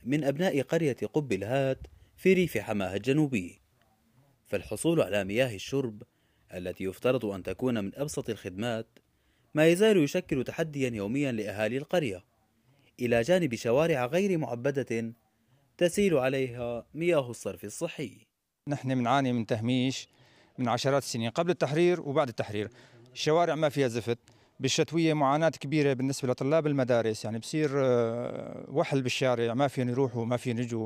من أبناء قرية قب الهات في ريف حماه الجنوبي، فالحصول على مياه الشرب التي يفترض أن تكون من أبسط الخدمات ما يزال يشكل تحديا يوميا لأهالي القرية، إلى جانب شوارع غير معبدة تسيل عليها مياه الصرف الصحي. نحن بنعاني من تهميش من عشرات السنين قبل التحرير وبعد التحرير. الشوارع ما فيها زفت، بالشتوية معاناة كبيرة بالنسبة لطلاب المدارس، يعني بصير وحل بالشارع، ما فيهم يروحوا ما فيهم يجوا.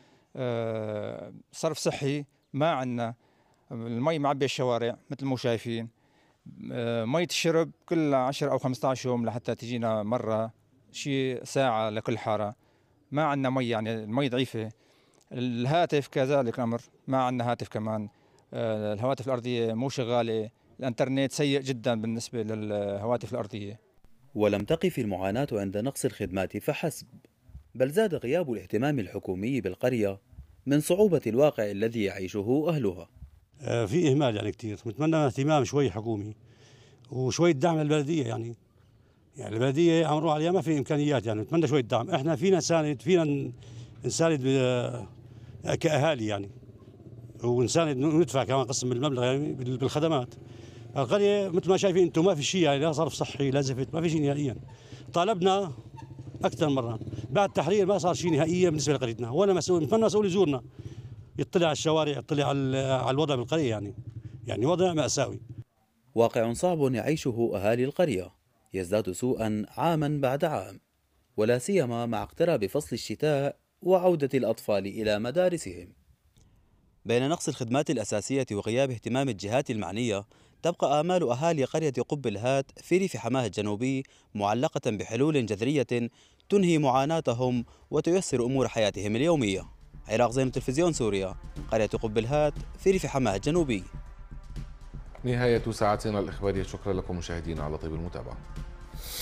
صرف صحي ما عندنا، المي معبية الشوارع مثل ما شايفين. مية الشرب كل 10 أو 15 يوم لحتى تجينا مرة، شيء ساعة لكل حارة. ما عندنا مي، يعني المي ضعيفة. الهاتف كذلك الأمر، ما عندنا هاتف كمان. الهواتف الأرضية مو شغالة، الانترنت سيء جدا بالنسبة للهواتف الأرضية. ولم تقف المعاناة عند نقص الخدمات فحسب، بل زاد غياب الاهتمام الحكومي بالقرية من صعوبة الواقع الذي يعيشه أهلها. في إهمال يعني كتير، نتمنى اهتمام شوي حكومي وشوية دعم للبلدية. يعني البلدية عم نروح عليها ما في إمكانيات، يعني نتمنى شوية دعم. إحنا فينا نساند كأهالي يعني، ونساند ندفع كمان قسم من المبلغ يعني بالخدمات. القرية مثل ما شايفين انتم ما في شيء، يعني لا صرف صحي لا زفت، ما في شيء نهائيا. طالبنا اكثر مره، بعد التحرير ما صار شيء نهائيا بالنسبه لقريتنا، ولا مسؤول. نتمنى مسؤول يزورنا يطلع على الشوارع، يطلع على الوضع بالقريه، يعني وضع مأساوي. واقع صعب يعيشه أهالي القرية يزداد سوءا عاما بعد عام، ولا سيما مع اقتراب فصل الشتاء وعودة الأطفال إلى مدارسهم. بين نقص الخدمات الأساسية وغياب اهتمام الجهات المعنية، تبقى آمال أهالي قرية قب الهات في ريف حماه الجنوبي معلقة بحلول جذرية تنهي معاناتهم وتيسر أمور حياتهم اليومية. عراق زين، تلفزيون سوريا، قرية قب الهات في ريف حماه الجنوبي. نهاية ساعتنا الإخبارية، شكرا لكم مشاهدينا على طيب المتابعة.